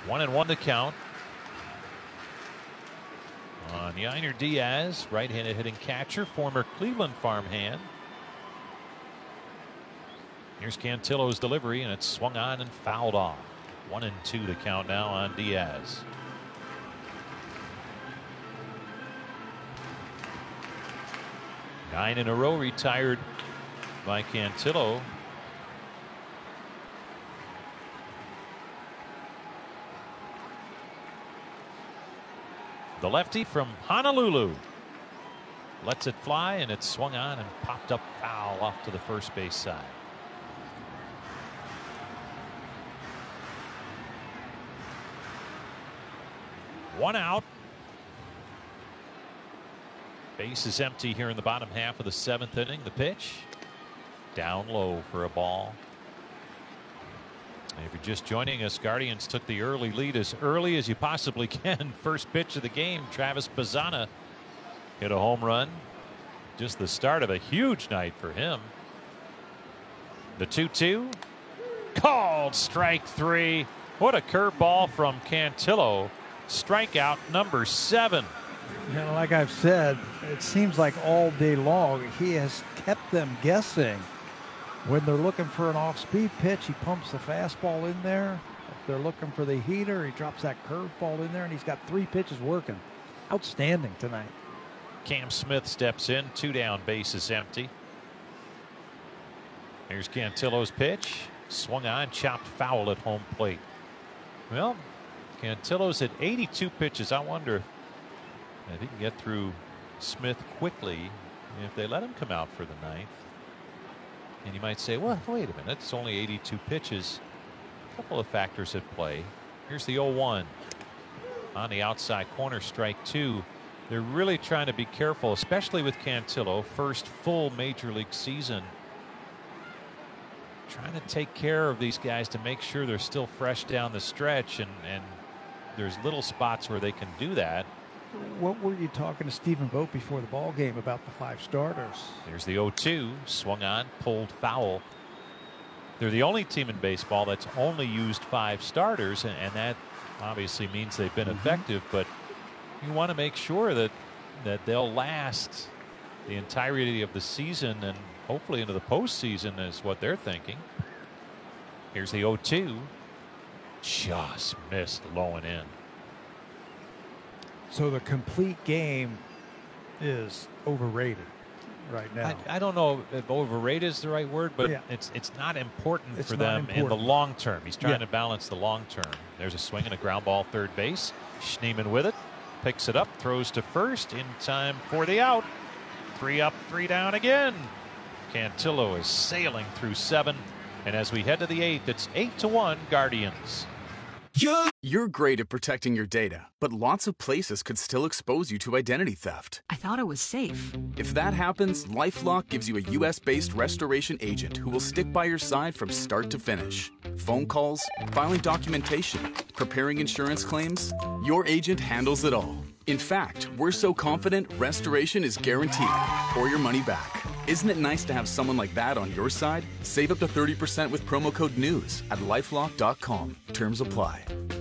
1-1 the count on Yainer Diaz, right-handed hitting catcher, former Cleveland farmhand. Here's Cantillo's delivery, and it's swung on and fouled off. 1-2 the count now on Diaz. Nine in a row retired by Cantillo. The lefty from Honolulu lets it fly, and it's swung on and popped up foul off to the first base side. One out. Base is empty here in the bottom half of the seventh inning. The pitch down low for a ball. And if you're just joining us, Guardians took the early lead as early as you possibly can. First pitch of the game, Travis Bazzana hit a home run. Just the start of a huge night for him. The 2-2 called strike three. What a curveball from Cantillo. Strikeout number 7. Like I've said, it seems like all day long he has kept them guessing. When they're looking for an off-speed pitch, he pumps the fastball in there. If they're looking for the heater, he drops that curveball in there, and he's got 3 pitches working. Outstanding tonight. Cam Smith steps in, 2 down, base is empty. Here's Cantillo's pitch. Swung on, chopped foul at home plate. Well, Cantillo's at 82 pitches. I wonder if he can get through Smith quickly if they let him come out for the ninth. And you might say, well, wait a minute, it's only 82 pitches. A couple of factors at play. Here's the 0-1 on the outside corner, strike 2. They're really trying to be careful, especially with Cantillo, first full major league season. Trying to take care of these guys to make sure they're still fresh down the stretch, and there's little spots where they can do that. What were you talking to Stephen Vogt before the ball game about the 5 starters? There's the 0-2, swung on, pulled foul. They're the only team in baseball that's only used 5 starters, and that obviously means they've been effective, but you want to make sure that they'll last the entirety of the season and hopefully into the postseason is what they're thinking. Here's the 0-2. Just missed low and in. So the complete game is overrated right now. I don't know if overrated is the right word, but yeah. it's not important it's for not them important. in the long term. He's trying to balance the long term. There's a swing and a ground ball third base. Schneemann with it. Picks it up, throws to first in time for the out. 3 up, 3 down again. Cantillo is sailing through 7. And as we head to the 8th, it's 8-1 Guardians. You're great at protecting your data, but lots of places could still expose you to identity theft. I thought it was safe. If that happens, LifeLock gives you a U.S.-based restoration agent who will stick by your side from start to finish. Phone calls, filing documentation, preparing insurance claims, your agent handles it all. In fact, we're so confident restoration is guaranteed or your money back. Isn't it nice to have someone like that on your side? Save up to 30% with promo code NEWS at LifeLock.com. Terms apply.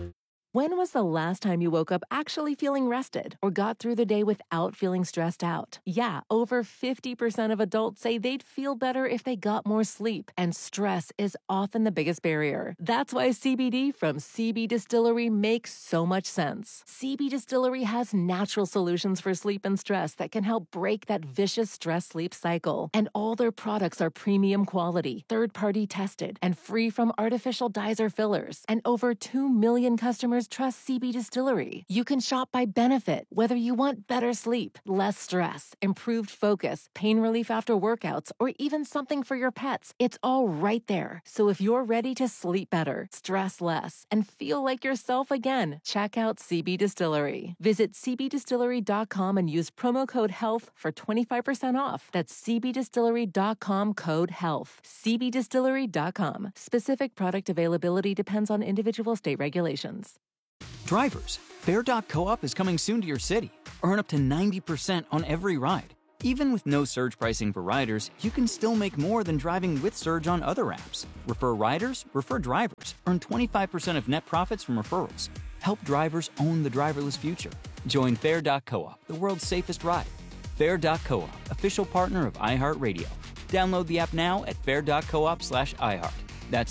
When was the last time you woke up actually feeling rested or got through the day without feeling stressed out? Yeah, over 50% of adults say they'd feel better if they got more sleep, and stress is often the biggest barrier. That's why CBD from CB Distillery makes so much sense. CB Distillery has natural solutions for sleep and stress that can help break that vicious stress-sleep cycle. And all their products are premium quality, third-party tested, and free from artificial dyes or fillers. And over 2 million customers trust CB Distillery. You can shop by benefit, whether you want better sleep, less stress, improved focus, pain relief after workouts, or even something for your pets. It's all right there. So if you're ready to sleep better, stress less, and feel like yourself again, check out CB Distillery. Visit cbdistillery.com and use promo code HEALTH for 25% off. That's cbdistillery.com, code HEALTH. cbdistillery.com. Specific product availability depends on individual state regulations. Drivers, Fair.coop is coming soon to your city. Earn up to 90% on every ride. Even with no surge pricing for riders, you can still make more than driving with Surge on other apps. Refer riders, refer drivers, earn 25% of net profits from referrals. Help drivers own the driverless future. Join Fair.coop, the world's safest ride. Fair.coop, official partner of iHeartRadio. Download the app now at fair.coop/iHeart. That's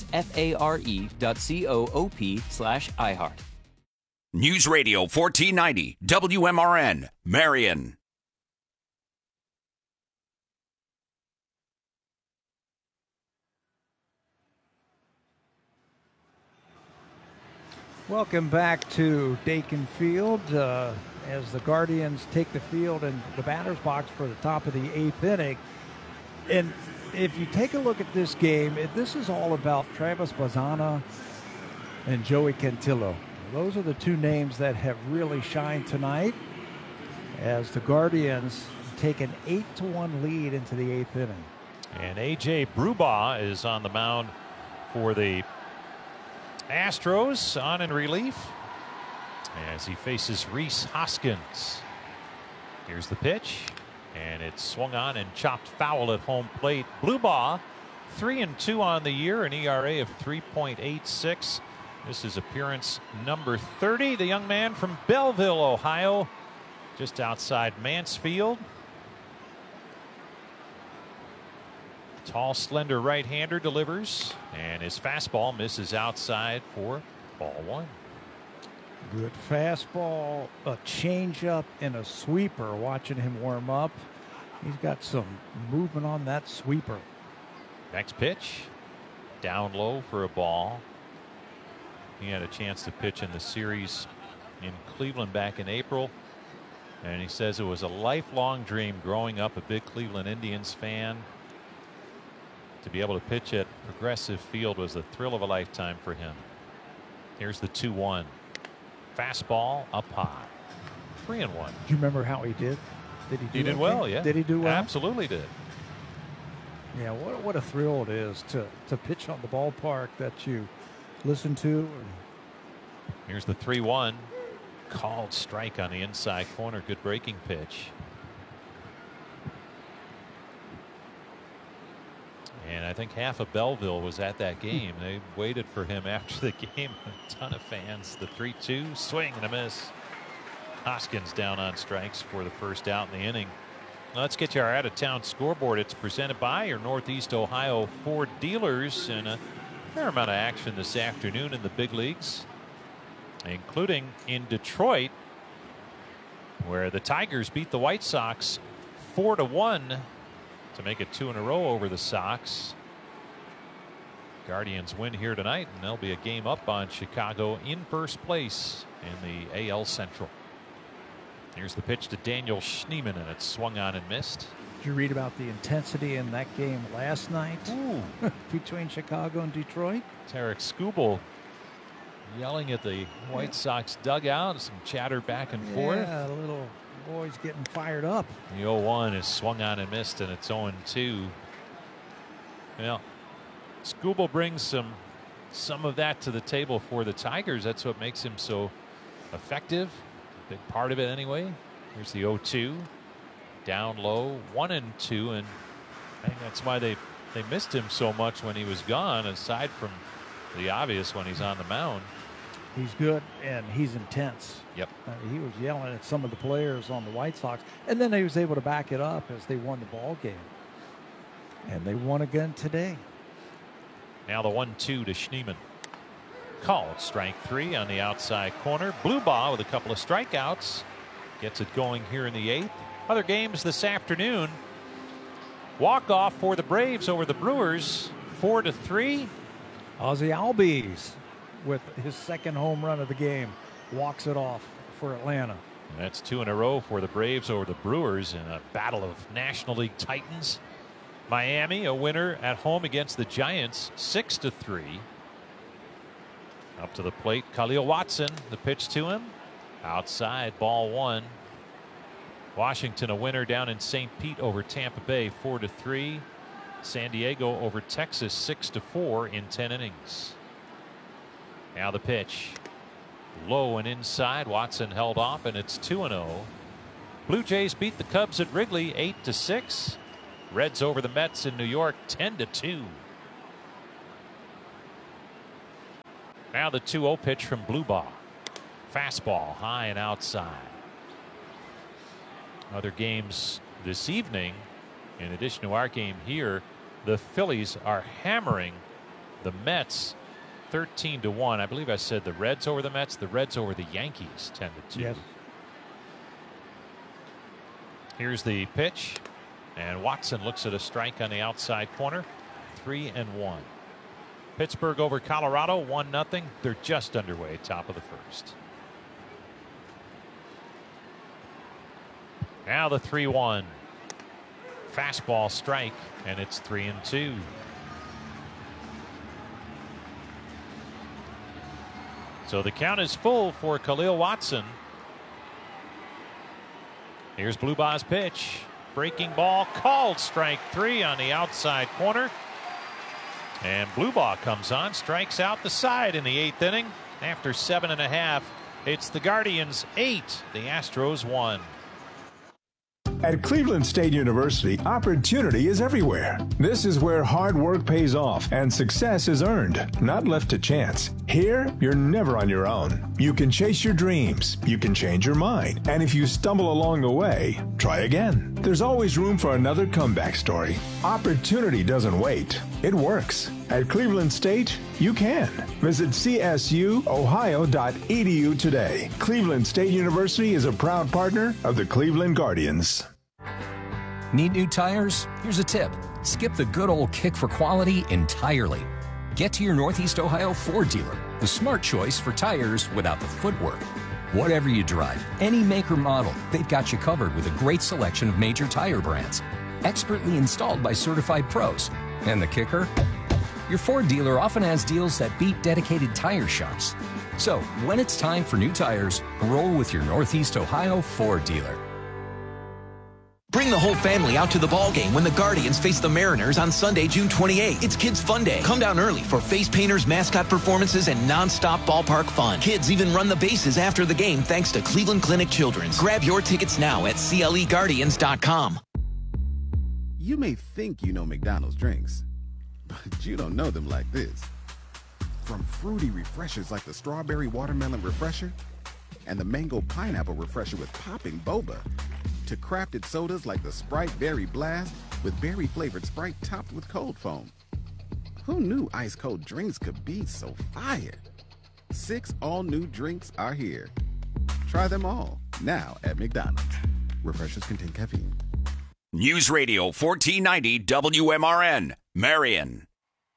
FARE.coop/iHeart. News Radio 1490 WMRN, Marion. Welcome back to Dakin Field as the Guardians take the field in the batter's box for the top of the 8th inning. And if you take a look at this game, this is all about Travis Bazzana and Joey Cantillo. Those are the two names that have really shined tonight as the Guardians take an 8-1 lead into the 8th inning. And A.J. Brubaugh is on the mound for the Astros, on in relief as he faces Rhys Hoskins. Here's the pitch, and it's swung on and chopped foul at home plate. Brubaugh, 3-2 on the year, an ERA of 3.86. This is appearance number 30. The young man from Belleville, Ohio, just outside Mansfield. Tall, slender right-hander delivers, and his fastball misses outside for ball one. Good fastball, a changeup, and a sweeper. Watching him warm up, he's got some movement on that sweeper. Next pitch, down low for a ball. He had a chance to pitch in the series in Cleveland back in April, and he says it was a lifelong dream growing up a big Cleveland Indians fan. To be able to pitch at Progressive Field was the thrill of a lifetime for him. Here's the 2-1. Fastball up high. 3-1. Do you remember how he did? Did he do He did well, yeah. Did he do well? Absolutely did. Yeah, what a thrill it is to pitch on the ballpark that you listen to. Here's the 3-1. Called strike on the inside corner. Good breaking pitch. And I think half of Belleville was at that game. They waited for him after the game. A ton of fans. The 3-2 swing and a miss. Hoskins down on strikes for the first out in the inning. Let's get you our out-of-town scoreboard. It's presented by your Northeast Ohio Ford dealers, and a fair amount of action this afternoon in the big leagues, including in Detroit, where the Tigers beat the White Sox 4-1. To make it 2 in a row over the Sox. Guardians win here tonight, and they'll be a game up on Chicago in first place in the AL Central. Here's the pitch to Daniel Schneemann, and it's swung on and missed. Did you read about the intensity in that game last night between Chicago and Detroit? Tarek Skubal yelling at the White Sox dugout. Some chatter back and forth. Yeah, a little boys getting fired up. The 0-1 is swung on and missed, and it's 0-2. Well, Skubal brings some of that to the table for the Tigers. That's what makes him so effective. A big part of it anyway. Here's the 0-2. Down low, 1-2, and I think that's why they missed him so much when he was gone, aside from the obvious when he's on the mound. He's good, and he's intense. Yep. He was yelling at some of the players on the White Sox, and then he was able to back it up as they won the ball game. And they won again today. Now the 1-2 to Schneemann. Called strike 3 on the outside corner. Brubaugh with a couple of strikeouts. Gets it going here in the 8th. Other games this afternoon. Walk-off for the Braves over the Brewers. 4-3. Ozzie Albies with his second home run of the game. Walks it off for Atlanta. And that's 2 in a row for the Braves over the Brewers in a battle of National League Titans. Miami, a winner at home against the Giants, 6-3. Up to the plate, Khalil Watson. The pitch to him. Outside, ball 1. Washington, a winner down in St. Pete over Tampa Bay, 4-3. San Diego over Texas, 6-4 in 10 innings. Now the pitch. Low and inside. Watson held off, and it's 2-0. Blue Jays beat the Cubs at Wrigley 8-6. Reds over the Mets in New York 10-2. Now the 2-0 pitch from Bluebaugh. Fastball high and outside. Other games this evening, in addition to our game here, the Phillies are hammering the Mets 13-1. I believe I said the Reds over the Mets, the Reds over the Yankees 10-2. Yes. Here's the pitch, and Watson looks at a strike on the outside corner. 3-1. Pittsburgh over Colorado 1-0. They're just underway, top of the first. Now the 3-1. Fastball strike, and it's 3-2. So the count is full for Khalil Watson. Here's Blubaugh's pitch. Breaking ball, called strike 3 on the outside corner. And Bluebaugh comes on, strikes out the side in the 8th inning. After 7.5, it's the Guardians 8, the Astros 1. At Cleveland State University, opportunity is everywhere. This is where hard work pays off and success is earned, not left to chance. Here, you're never on your own. You can chase your dreams, you can change your mind, and if you stumble along the way, try again. There's always room for another comeback story. Opportunity doesn't wait. It works. At Cleveland State, you can. Visit csuohio.edu today. Cleveland State University is a proud partner of the Cleveland Guardians. Need new tires? Here's a tip. Skip the good old kick for quality entirely. Get to your Northeast Ohio Ford dealer, the smart choice for tires without the footwork. Whatever you drive, any make or model, they've got you covered with a great selection of major tire brands. Expertly installed by certified pros. And the kicker? Your Ford dealer often has deals that beat dedicated tire shops. So, when it's time for new tires, roll with your Northeast Ohio Ford dealer. Bring the whole family out to the ball game when the Guardians face the Mariners on Sunday, June 28th. It's Kids Fun Day. Come down early for face painters, mascot performances, and non-stop ballpark fun. Kids even run the bases after the game thanks to Cleveland Clinic Children's. Grab your tickets now at CLEGuardians.com. You may think you know McDonald's drinks, but you don't know them like this. From fruity refreshers like the Strawberry Watermelon Refresher and the Mango Pineapple Refresher with popping boba, to crafted sodas like the Sprite Berry Blast with berry-flavored Sprite topped with cold foam. Who knew ice-cold drinks could be so fire? 6 all-new drinks are here. Try them all, now at McDonald's. Refreshers contain caffeine. News Radio 1490 WMRN, Marion.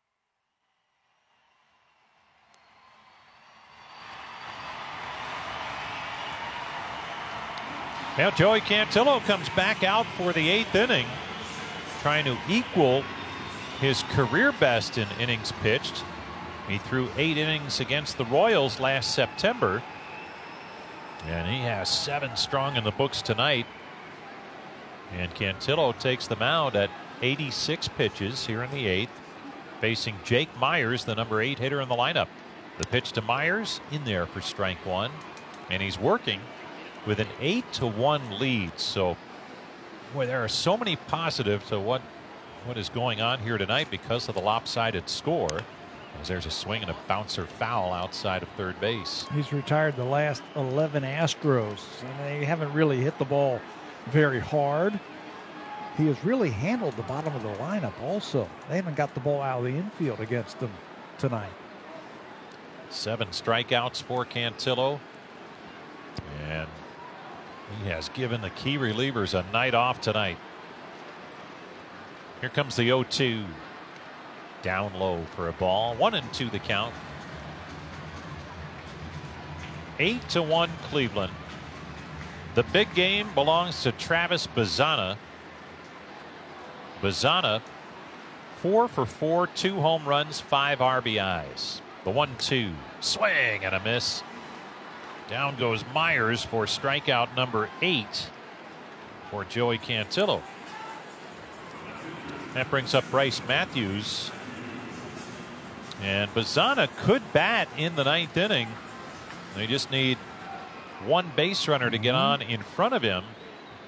Now Joey Cantillo comes back out for the 8th inning, trying to equal his career best in innings pitched. He threw 8 innings against the Royals last September, and he has 7 strong in the books tonight. And Cantillo takes the mound at 86 pitches here in the 8th, facing Jake Myers, the number 8 hitter in the lineup. The pitch to Myers in there for strike 1, and he's working with an 8-1 lead. So, boy, there are so many positives to what is going on here tonight because of the lopsided score. As there's a swing and a bouncer foul outside of third base. He's retired the last 11 Astros, and they haven't really hit the ball very hard. He has really handled the bottom of the lineup also. They haven't got the ball out of the infield against them tonight. 7 strikeouts for Cantillo. And he has given the key relievers a night off tonight. Here comes the 0-2. Down low for a ball. 1-2 the count. 8-1 Cleveland. The big game belongs to Travis Bazzana. Bazzana 4 for 4, 2 home runs, 5 RBIs. The 1-2 swing and a miss. Down goes Myers for strikeout number 8 for Joey Cantillo. That brings up Bryce Matthews. And Bazzana could bat in the 9th inning. They just need one base runner to get on in front of him.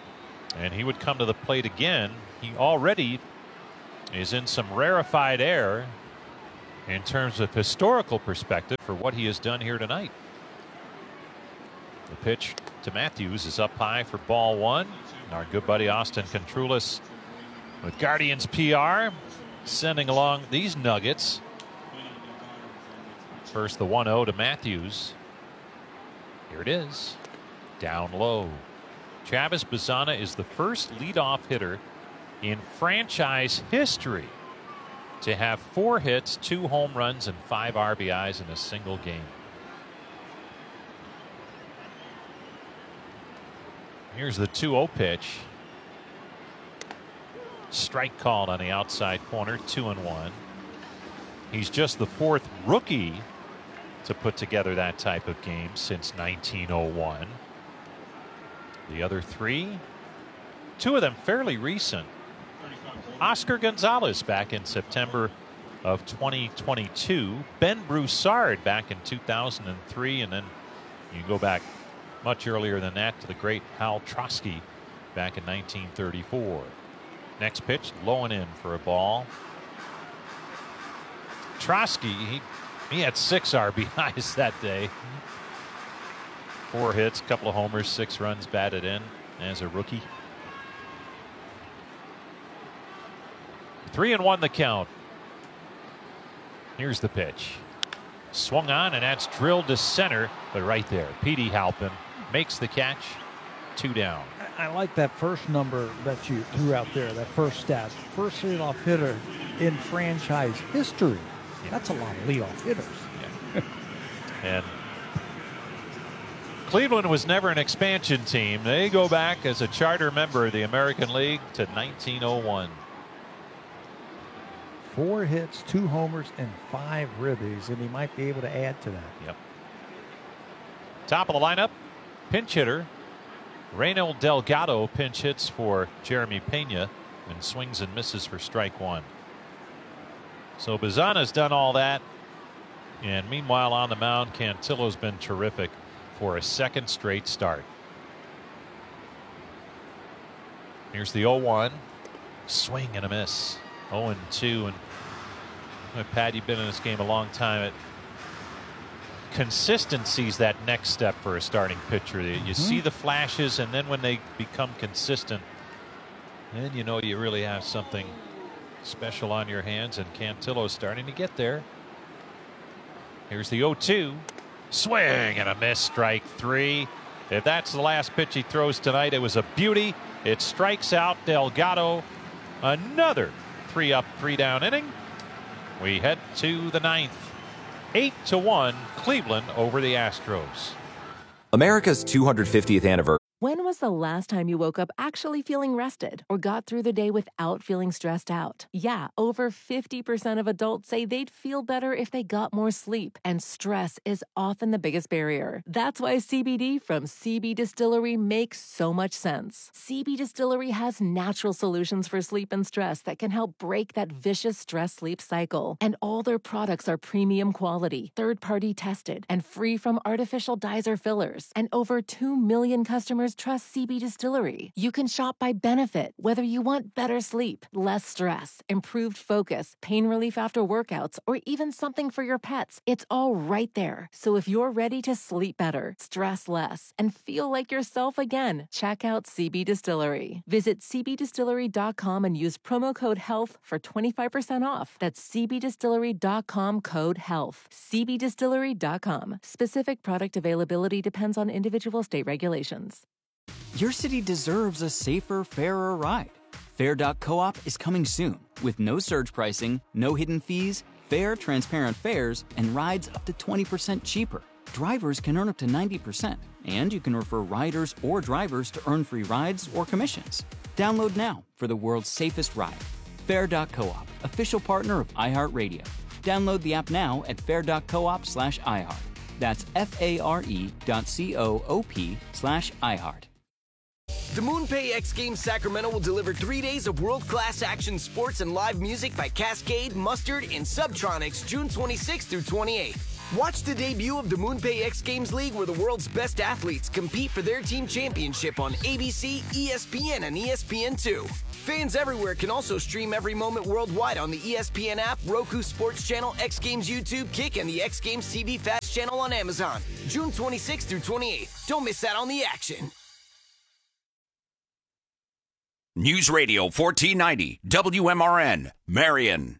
And he would come to the plate again. He already is in some rarefied air in terms of historical perspective for what he has done here tonight. The pitch to Matthews is up high for ball one. Our good buddy Austin Contrulis with Guardians PR sending along these nuggets. First the 1-0 to Matthews. Here it is. Down low. Travis Bazzana is the first leadoff hitter in franchise history to have 4 hits, 2 home runs, and 5 RBIs in a single game. Here's the 2-0 pitch. Strike called on the outside corner, 2-1. He's just the 4th rookie to put together that type of game since 1901. The other 3, 2 of them fairly recent. Oscar Gonzalez back in September of 2022. Ben Broussard back in 2003. And then you go back much earlier than that to the great Hal Trotsky back in 1934. Next pitch, low and in for a ball. Trotsky, he had 6 RBIs that day. 4 hits, couple of homers, 6 runs batted in as a rookie. 3-1 the count. Here's the pitch. Swung on, and that's drilled to center, but right there, Petey Halpin makes the catch. 2 down. I like that first number that you threw out there, that first stat. First leadoff hitter in franchise history. Yeah. That's a lot of leadoff hitters. Yeah. And Cleveland was never an expansion team. They go back as a charter member of the American League to 1901. 4 hits, 2 homers, and 5 ribbies, and he might be able to add to that. Yep. Top of the lineup, pinch hitter Reynel Delgado pinch hits for Jeremy Pena and swings and misses for strike 1. So Bazzana's done all that, and meanwhile on the mound, Cantillo's been terrific for a 2nd straight start. Here's the 0-1, swing and a miss. 0-2, and Pat, you've been in this game a long time. Consistency's that next step for a starting pitcher. You see the flashes, and then when they become consistent, then you know you really have something special on your hands, and Cantillo's starting to get there. Here's the 0-2, swing and a miss, strike 3. If that's the last pitch he throws tonight, it was a beauty. It strikes out Delgado. Another 3-up, 3-down inning. We head to the 9th. 8-1 Cleveland over the Astros. America's 250th anniversary. When was the last time you woke up actually feeling rested or got through the day without feeling stressed out? Yeah, over 50% of adults say they'd feel better if they got more sleep, and stress is often the biggest barrier. That's why CBD from CB Distillery makes so much sense. CB Distillery has natural solutions for sleep and stress that can help break that vicious stress-sleep cycle. And all their products are premium quality, third-party tested, and free from artificial dyes or fillers. And over 2 million customers trust CB Distillery. You can shop by benefit, whether you want better sleep, less stress, improved focus, pain relief after workouts, or even something for your pets. It's all right there. So if you're ready to sleep better, stress less, and feel like yourself again, check out CB Distillery. Visit cbdistillery.com and use promo code HEALTH for 25% off. That's cbdistillery.com, code HEALTH. cbdistillery.com. Specific product availability depends on individual state regulations. Your city deserves a safer, fairer ride. Fair.coop is coming soon with no surge pricing, no hidden fees, fair, transparent fares, and rides up to 20% cheaper. Drivers can earn up to 90%, and you can refer riders or drivers to earn free rides or commissions. Download now for the world's safest ride. Fair.coop, official partner of iHeartRadio. Download the app now at fair.coop/iHeart. That's FARE.coop/iHeart. The MoonPay X Games Sacramento will deliver 3 days of world-class action sports and live music by Cascade, Mustard, and Subtronics June 26th through 28th. Watch the debut of the MoonPay X Games League, where the world's best athletes compete for their team championship on ABC, ESPN, and ESPN2. Fans everywhere can also stream every moment worldwide on the ESPN app, Roku Sports Channel, X Games YouTube, Kick, and the X Games TV Fast channel on Amazon. June 26th through 28th. Don't miss out on the action. News Radio 1490 WMRN, Marion.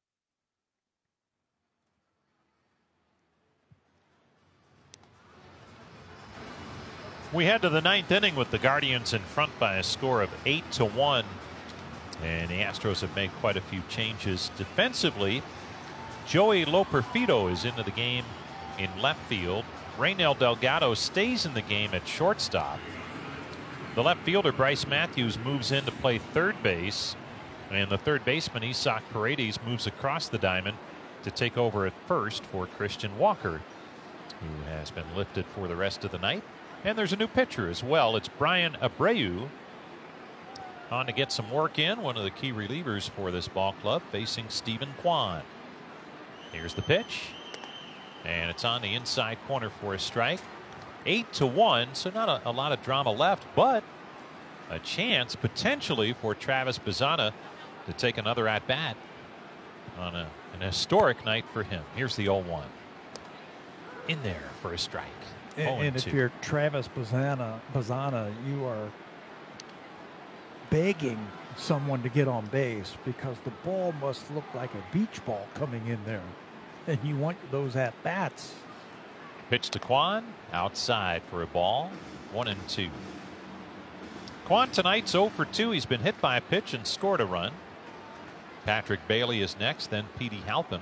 We head to the ninth inning with the Guardians in front by a score of 8-1. And the Astros have made quite a few changes defensively. Joey Loperfido is into the game in left field. Reynel Delgado stays in the game at shortstop. The left fielder, Bryce Matthews, moves in to play third base. And the third baseman, Isaac Paredes, moves across the diamond to take over at first for Christian Walker, who has been lifted for the rest of the night. And there's a new pitcher as well. It's Brian Abreu on to get some work in, one of the key relievers for this ball club, facing Stephen Kwan. Here's the pitch, and it's on the inside corner for a strike. 8-1, so not a lot of drama left, but a chance potentially for Travis Bazzana to take another at-bat on an historic night for him. Here's the 0-1. In there for a strike. And if you're Travis Bazzana, you are begging someone to get on base because the ball must look like a beach ball coming in there. And you want those at-bats. Pitch to Kwan, outside for a ball, 1-2. Kwan tonight's 0 for 2. He's been hit by a pitch and scored a run. Patrick Bailey is next, then Petey Halpin.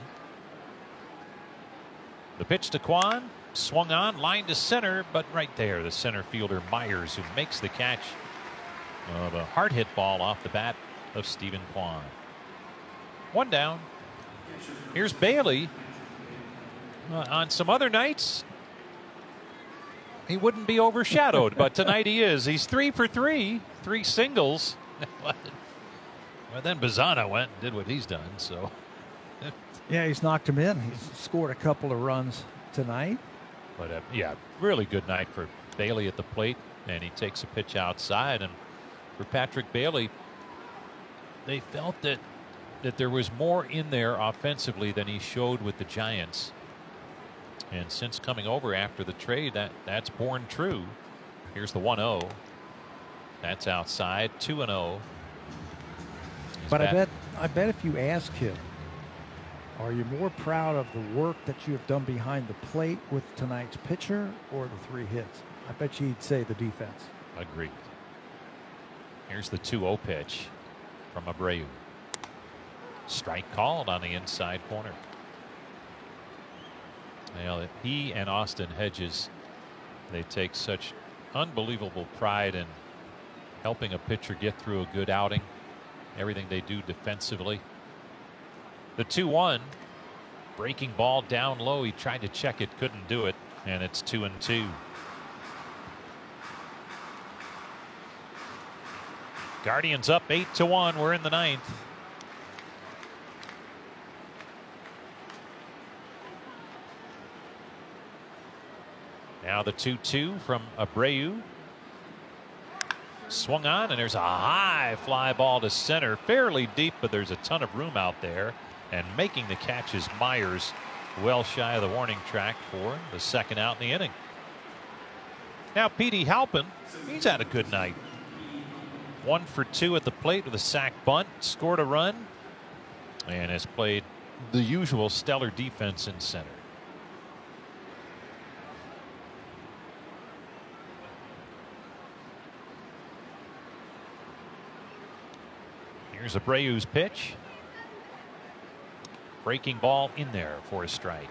The pitch to Kwan, swung on, line to center, but right there, the center fielder Myers, who makes the catch of a hard hit ball off the bat of Stephen Kwan. One down. Here's Bailey. On some other nights, he wouldn't be overshadowed, but tonight he is. He's 3 for 3, 3 singles. Well, then Bazzana went and did what he's done. So, yeah, he's knocked him in. He's scored a couple of runs tonight. But yeah, really good night for Bailey at the plate, and he takes a pitch outside. And for Patrick Bailey, they felt that there was more in there offensively than he showed with the Giants. And since coming over after the trade, that's borne true. Here's the 1-0. That's outside. 2-0. But I bet if you ask him, are you more proud of the work that you have done behind the plate with tonight's pitcher or the 3 hits? I bet you he'd say the defense. Agreed. Here's the 2-0 pitch from Abreu. Strike called on the inside corner. Well, he and Austin Hedges, they take such unbelievable pride in helping a pitcher get through a good outing. Everything they do defensively. The 2-1, breaking ball down low. He tried to check it, couldn't do it, and it's 2-2. Guardians up 8-1. We're in the ninth. Now the 2-2 from Abreu. Swung on, and there's a high fly ball to center, fairly deep, but there's a ton of room out there. And making the catch is Myers, well shy of the warning track for the second out in the inning. Now Petey Halpin, he's had a good night. 1 for 2 at the plate with a sac bunt, scored a run, and has played the usual stellar defense in center. Here's Abreu's pitch. Breaking ball in there for a strike.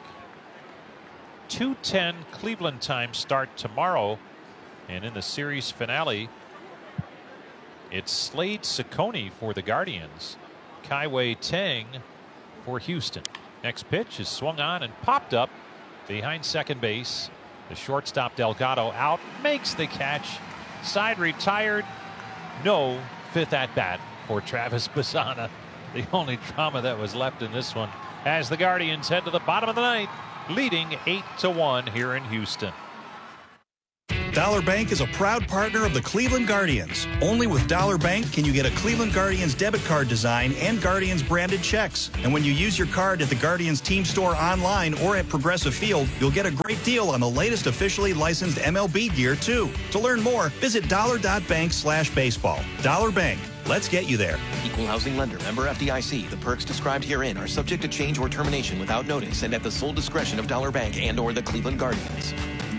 2:10 Cleveland time start tomorrow. And in the series finale, it's Slade Ciccone for the Guardians. Kai-Wei Teng for Houston. Next pitch is swung on and popped up behind second base. The shortstop Delgado out, makes the catch. Side retired. No fifth at bat for Travis Bazzana. The only drama that was left in this one as the Guardians head to the bottom of the ninth leading 8-1 here in Houston. Dollar Bank is a proud partner of the Cleveland Guardians. Only with Dollar Bank can you get a Cleveland Guardians debit card design and Guardians branded checks. And when you use your card at the Guardians team store online or at Progressive Field, you'll get a great deal on the latest officially licensed MLB gear, too. To learn more, visit dollar.bank/baseball. Dollar Bank. Let's get you there. Equal housing lender. Member FDIC. The perks described herein are subject to change or termination without notice and at the sole discretion of Dollar Bank and or the Cleveland Guardians.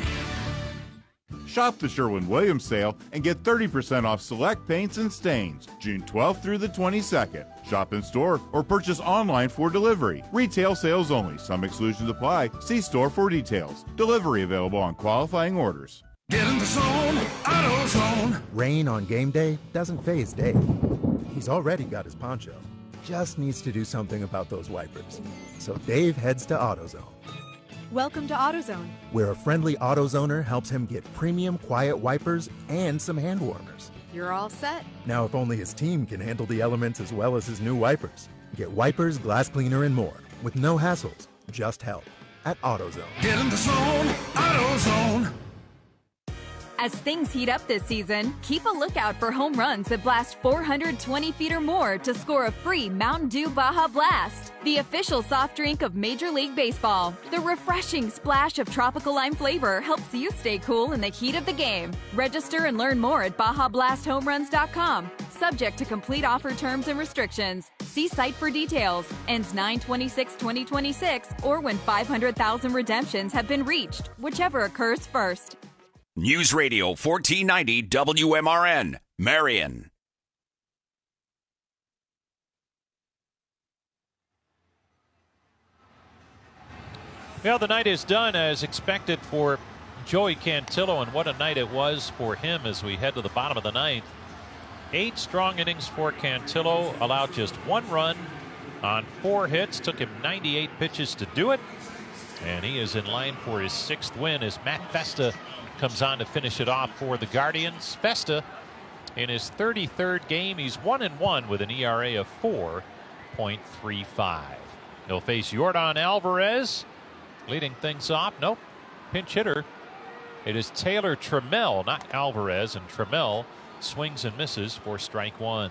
Shop the Sherwin-Williams sale and get 30% off select paints and stains, June 12th through the 22nd. Shop in store or purchase online for delivery. Retail sales only. Some exclusions apply. See store for details. Delivery available on qualifying orders. Get in the zone, AutoZone. Rain on game day doesn't faze Dave. He's already got his poncho. Just needs to do something about those wipers. So Dave heads to AutoZone. Welcome to AutoZone, where a friendly AutoZoner helps him get premium quiet wipers and some hand warmers. You're all set. Now, if only his team can handle the elements as well as his new wipers. Get wipers, glass cleaner, and more with no hassles, just help at AutoZone. Get in the zone, AutoZone. As things heat up this season, keep a lookout for home runs that blast 420 feet or more to score a free Mountain Dew Baja Blast, the official soft drink of Major League Baseball. The refreshing splash of tropical lime flavor helps you stay cool in the heat of the game. Register and learn more at BajaBlastHomeRuns.com. Subject to complete offer terms and restrictions. See site for details. Ends 9/26/2026 or when 500,000 redemptions have been reached, whichever occurs first. News Radio 1490 WMRN, Marion. Well, the night is done as expected for Joey Cantillo, and what a night it was for him as we head to the bottom of the ninth. 8 strong innings for Cantillo, allowed just 1 run on 4 hits, took him 98 pitches to do it, and he is in line for his 6th win as Matt Festa comes on to finish it off for the Guardians. Festa, in his 33rd game, he's 1-1 with an ERA of 4.35. He'll face Yordan Alvarez, leading things off. Nope, pinch hitter. It is Taylor Trammell, not Alvarez, and Trammell swings and misses for strike 1.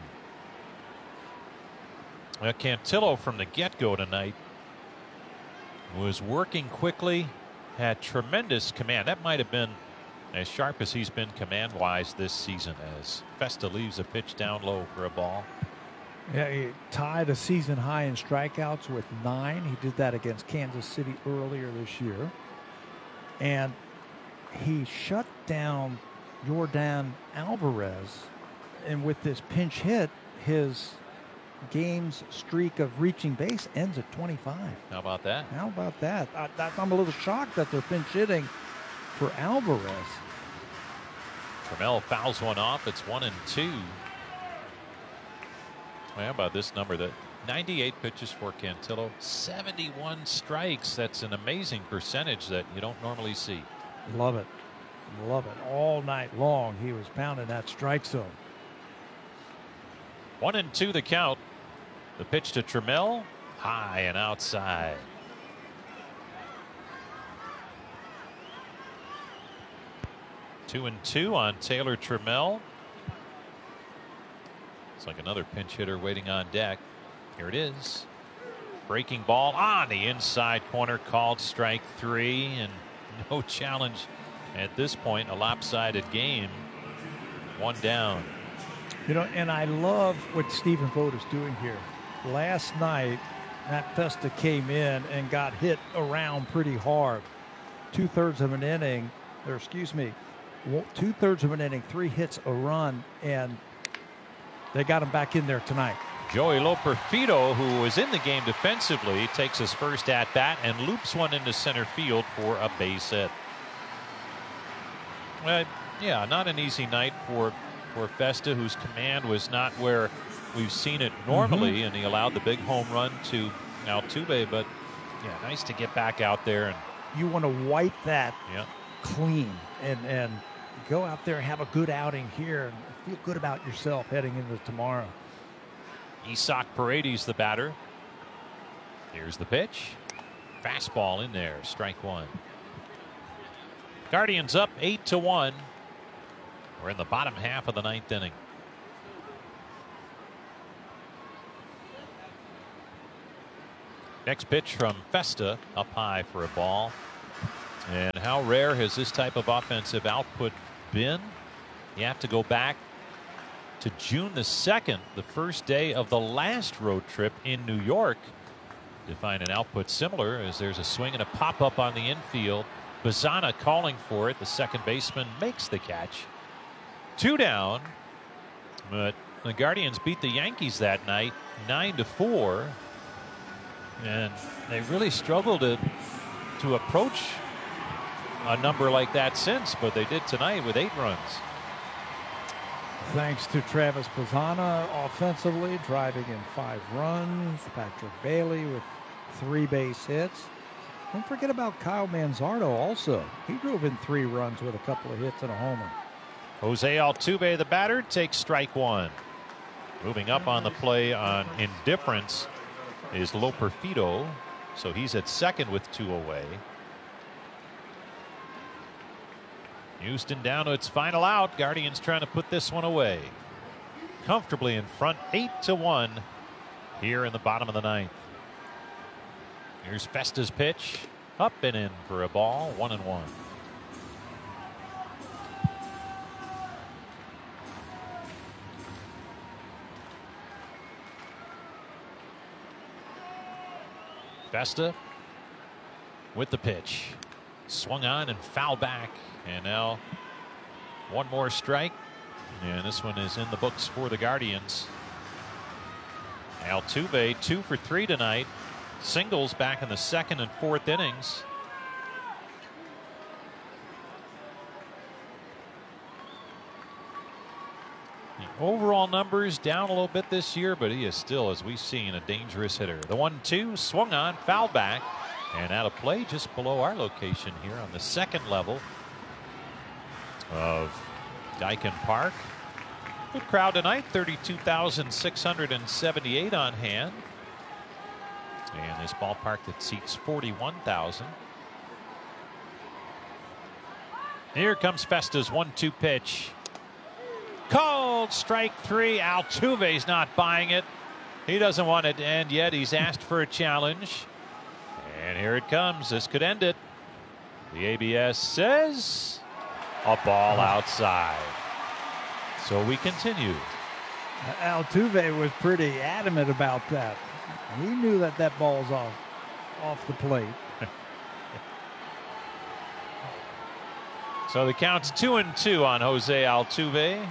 Cantillo from the get-go tonight was working quickly, had tremendous command. That might have been as sharp as he's been command-wise this season as Festa leaves a pitch down low for a ball. Yeah, he tied a season high in strikeouts with 9. He did that against Kansas City earlier this year. And he shut down Yordan Alvarez. And with this pinch hit, his game's streak of reaching base ends at 25. How about that? How about that? I'm a little shocked that they're pinch hitting for Alvarez. Trammell fouls one off. It's 1-2. How about this number? That 98 pitches for Cantillo, 71 strikes. That's an amazing percentage that you don't normally see. Love it. Love it. All night long, he was pounding that strike zone. 1-2 the count. The pitch to Trammell, high and outside. Two and 2 on Taylor Trammell. It's like another pinch hitter waiting on deck. Here it is. Breaking ball on the inside corner, called strike 3, and no challenge at this point. A lopsided game. 1 down. You know, and I love what Stephen Vogt is doing here. Last night, Matt Festa came in and got hit around pretty hard. 2/3 of an inning, or excuse me, 2/3 of an inning, 3 hits, a run, and they got him back in there tonight. Joey Loperfido, who was in the game defensively, takes his first at-bat and loops one into center field for a base hit. Yeah, not an easy night for Festa, whose command was not where we've seen it normally, and he allowed the big home run to Altuve, but yeah, nice to get back out there. And you want to wipe that clean and go out there and have a good outing here and feel good about yourself heading into tomorrow. Isaac Paredes, the batter. Here's the pitch. Fastball in there, strike one. Guardians up 8-1. We're in the bottom half of the ninth inning. Next pitch from Festa, up high for a ball. And how rare has this type of offensive output been? You have to go back to June the 2nd, the first day of the last road trip in New York, to find an output similar, as there's a swing and a pop-up on the infield. Bazana calling for it. The second baseman makes the catch. 2 down, but the Guardians beat the Yankees that night 9-4. And they really struggled to approach a number like that since, but they did tonight with 8 runs. Thanks to Travis Bazana offensively, driving in 5 runs. Patrick Bailey with 3 base hits. Don't forget about Kyle Manzardo also. He drove in 3 runs with a couple of hits and a homer. Jose Altuve, the batter, takes strike one. Moving up on the play on indifference is Loperfido, so he's at second with 2 away. Houston down to its final out. Guardians trying to put this one away. Comfortably in front, 8-1 here in the bottom of the ninth. Here's Festa's pitch, up and in for a ball, 1-1. Festa with the pitch. Swung on and foul back. And now 1 more strike. And this one is in the books for the Guardians. Altuve 2 for 3 tonight. Singles back in the 2nd and 4th innings. The overall numbers down a little bit this year, but he is still, as we've seen, a dangerous hitter. The 1-2 swung on, foul back, and out of play just below our location here on the 2nd level of Daikin Park. Good crowd tonight, 32,678 on hand. And this ballpark that seats 41,000. Here comes Festa's 1-2 pitch. Called strike 3. Altuve's not buying it. He doesn't want it to end yet. He's asked for a challenge. And here it comes. This could end it. The ABS says a ball outside. So we continue. Altuve was pretty adamant about that. He knew that ball's off the plate. So the count's 2-2 on Jose Altuve.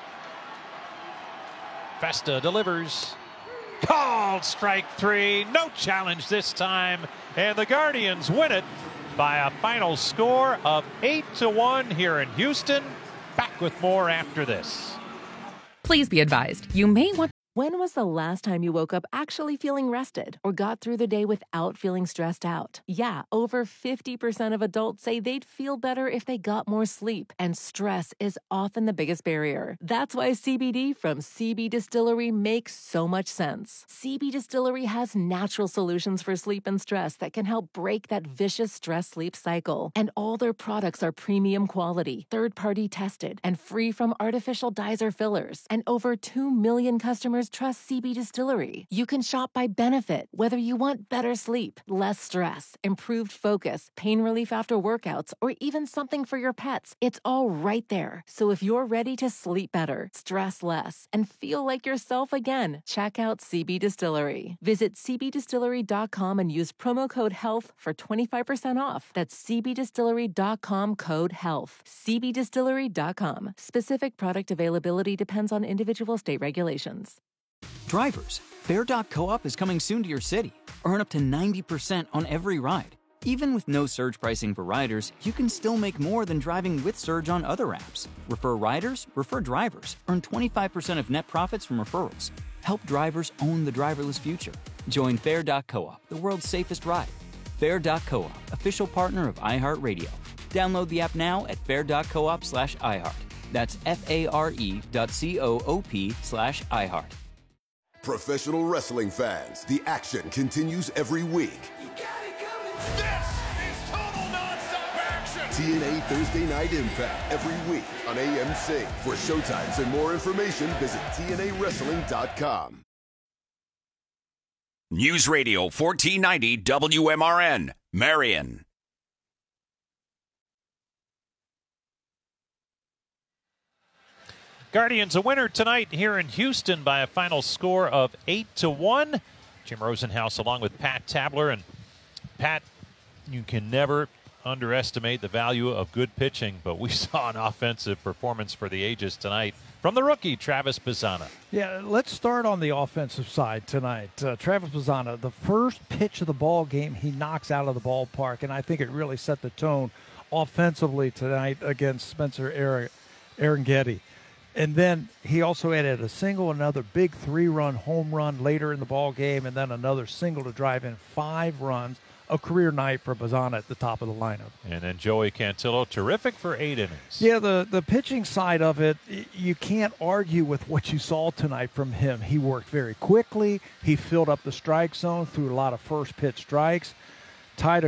Festa delivers. Called strike 3. No challenge this time. And the Guardians win it by a final score of 8-1 here in Houston. Back with more after this. Please be advised, you may want... When was the last time you woke up actually feeling rested or got through the day without feeling stressed out? Yeah, over 50% of adults say they'd feel better if they got more sleep, and stress is often the biggest barrier. That's why CBD from CB Distillery makes so much sense. CB Distillery has natural solutions for sleep and stress that can help break that vicious stress-sleep cycle. And all their products are premium quality, third-party tested, and free from artificial dyes or fillers. And over 2 million customers trust CB Distillery. You can shop by benefit, whether you want better sleep, less stress, improved focus, pain relief after workouts, or even something for your pets. It's all right there. So if you're ready to sleep better, stress less, and feel like yourself again, check out CB Distillery. Visit cbdistillery.com and use promo code HEALTH for 25% off. That's cbdistillery.com, code HEALTH. cbdistillery.com. Specific product availability depends on individual state regulations. Drivers, Fair.coop is coming soon to your city. Earn up to 90% on every ride. Even with no surge pricing for riders, you can still make more than driving with surge on other apps. Refer riders, refer drivers. Earn 25% of net profits from referrals. Help drivers own the driverless future. Join Fair.coop, the world's safest ride. Fair.coop, official partner of iHeartRadio. Download the app now at fair.coop/iHeart. That's FARE.coop/iHeart. Professional wrestling fans, the action continues every week. This is total nonstop action. TNA Thursday Night Impact every week on AMC. For showtimes and more information, visit TNAWrestling.com. News Radio 1490 WMRN, Marion. Guardians a winner tonight here in Houston by a final score of 8-1. Jim Rosenhaus along with Pat Tabler. And Pat, you can never underestimate the value of good pitching, but we saw an offensive performance for the ages tonight from the rookie, Travis Bazzana. Yeah, let's start on the offensive side tonight. Travis Bazzana, the first pitch of the ball game, he knocks out of the ballpark, and I think it really set the tone offensively tonight against Spencer Arangetti. And then he also added a single, another big 3-run home run later in the ball game, and then another single to drive in 5 runs. A career night for Bazzana at the top of the lineup. And then Joey Cantillo, terrific for 8 innings. Yeah, the pitching side of it, you can't argue with what you saw tonight from him. He worked very quickly. He filled up the strike zone, threw a lot of first pitch strikes, tied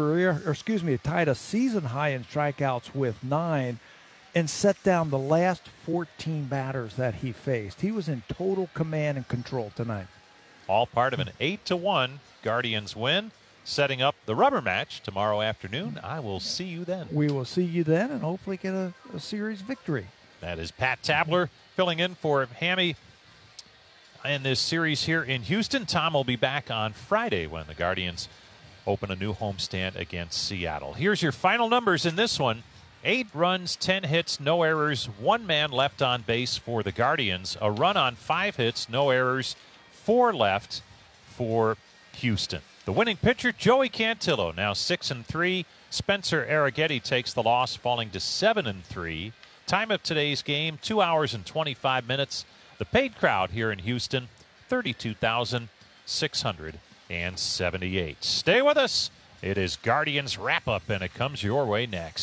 a season high in strikeouts with 9, and set down the last 14 batters that he faced. He was in total command and control tonight. All part of an 8-1 Guardians win. Setting up the rubber match tomorrow afternoon. I will see you then. We will see you then and hopefully get a series victory. That is Pat Tabler filling in for Hammy in this series here in Houston. Tom will be back on Friday when the Guardians open a new homestand against Seattle. Here's your final numbers in this one. 8 runs, 10 hits, no errors, 1 man left on base for the Guardians. A run on 5 hits, no errors, 4 left for Houston. The winning pitcher, Joey Cantillo, now 6-3. Spencer Arangetti takes the loss, falling to 7-3. Time of today's game, 2 hours and 25 minutes. The paid crowd here in Houston, 32,678. Stay with us. It is Guardians Wrap-Up, and it comes your way next.